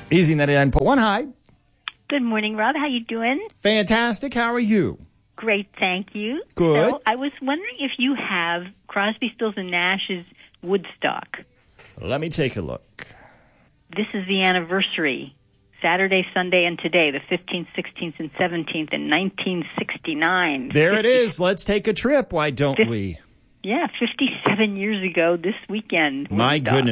Easy 99.1. Hi. Good morning, Rob. How you doing? Fantastic. How are you? Great, thank you. Good. So I was wondering if you have Crosby, Stills, and Nash's Woodstock. Let me take a look. This is the anniversary. Saturday, Sunday, and today, the 15th, 16th, and 17th in 1969. There it is. Let's take a trip. Why don't we? Yeah, 57 years ago this weekend. My Woodstock. goodness.